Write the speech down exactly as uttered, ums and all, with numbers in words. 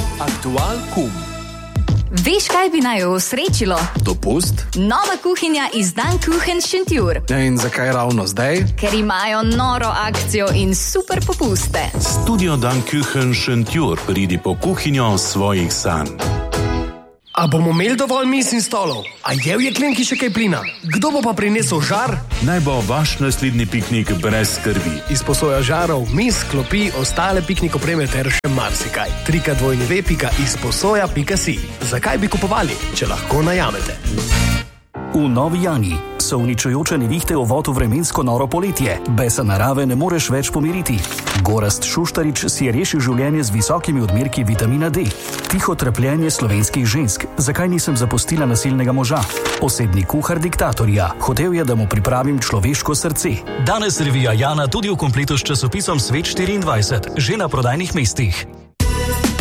Aktual kum. Veš, kaj bi naj osrečilo? Dopust? Nova kuhinja iz Dan Kuchen Šentjur. In zakaj ravno zdaj? Ker imajo noro akcijo in super popuste. Studio Dan Kuchen Šentjur, pridi po kuhinjo svojih sanj. A bomo imeli dovolj miz in stolov? A je v jeklenki še kaj plina? Kdo bo pa prinesel žar? Naj bo vaš naslednji piknik brez skrbi. Izposoja žarov, miz, klopi, ostale piknik opreme ter še marsikaj. trikrat dvojni ve pika izposoja pika si. Zakaj bi kupovali, če lahko najamete? V Novi Jani so uničujoče nevihte uvod v vremensko noro poletje. Besa narave ne moreš več pomiriti. Gorazd Šuštarič si je rešil življenje z visokimi odmerki vitamina D. Tiho trpljenje slovenskih žensk. Zakaj nisem zapustila nasilnega moža? Osebni kuhar diktatorja. Hotel je, da mu pripravim človeško srce. Danes revija Jana tudi v kompletu s časopisom Svet štiriindvajset. Že na prodajnih mestih.